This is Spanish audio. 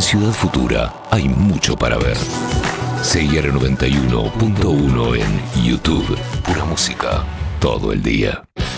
Ciudad Futura hay mucho para ver. CIR 91.1 en YouTube. Pura música todo el día.